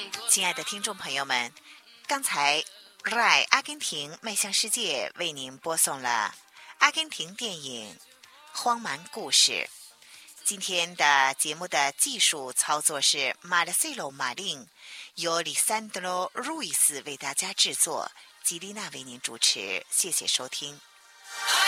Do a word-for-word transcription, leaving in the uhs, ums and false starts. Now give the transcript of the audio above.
亲爱的听众朋友们，刚才 R A I 阿根廷迈向世界为您播送了阿根廷电影《荒蛮故事》。今天的节目的技术操作是马 a 塞罗马令，由里桑德罗路易斯为大家制作，吉丽娜为您主持。谢谢收听。